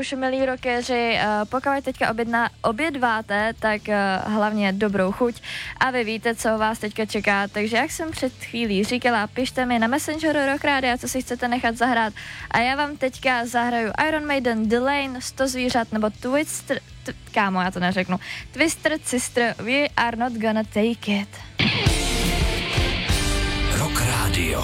už, milí rockeři, pokud teďka obědváte, tak hlavně dobrou chuť a vy víte, co vás teďka čeká. Takže jak jsem před chvílí říkala, pište mi na Messengeru Rock Radio, co si chcete nechat zahrát. A já vám teďka zahraju Iron Maiden, The Lane, 100 zvířat nebo Twister, kámo, já to neřeknu. Twister Sister, We Are Not Gonna Take It.